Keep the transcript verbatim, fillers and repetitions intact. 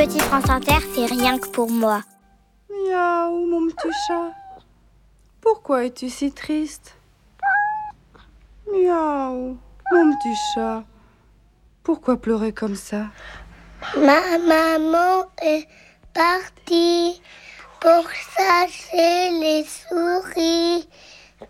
Petit France Inter, c'est rien que pour moi. Miaou, mon petit chat. Pourquoi es-tu si triste? Miaou, mon petit chat. Pourquoi pleurer comme ça? Ma maman est partie pour chasser les souris.